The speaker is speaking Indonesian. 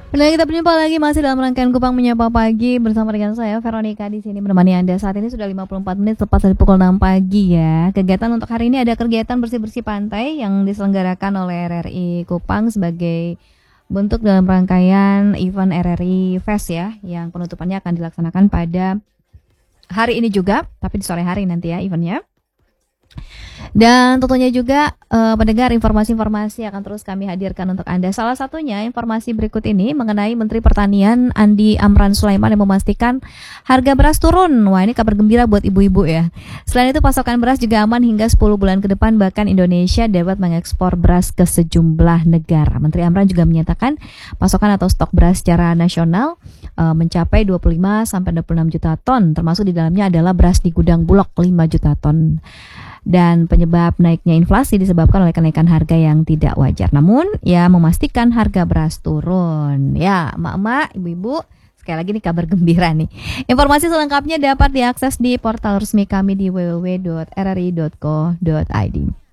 Pendengar kita berjumpa lagi masih dalam rangkaian Kupang Menyapa Pagi bersama dengan saya Veronica di sini menemani Anda. Saat ini sudah 54 menit tepat dari pukul 6 pagi ya. Kegiatan untuk hari ini ada kegiatan bersih-bersih pantai yang diselenggarakan oleh RRI Kupang sebagai bentuk dalam rangkaian event RRI Fest ya, yang penutupannya akan dilaksanakan pada hari ini juga, tapi di sore hari nanti ya eventnya. Dan tentunya juga pendengar informasi-informasi akan terus kami hadirkan untuk Anda. Salah satunya informasi berikut ini mengenai Menteri Pertanian Andi Amran Sulaiman yang memastikan harga beras turun. Wah, ini kabar gembira buat ibu-ibu ya. Selain itu pasokan beras juga aman hingga 10 bulan ke depan, bahkan Indonesia dapat mengekspor beras ke sejumlah negara. Menteri Amran juga menyatakan pasokan atau stok beras secara nasional mencapai 25 sampai 26 juta ton, termasuk di dalamnya adalah beras di gudang Bulog 5 juta ton. Dan penyebab naiknya inflasi disebabkan oleh kenaikan harga yang tidak wajar. Namun, ya memastikan harga beras turun. Ya, emak-emak, ibu-ibu, sekali lagi nih kabar gembira nih. Informasi selengkapnya dapat diakses di portal resmi kami di www.rri.co.id.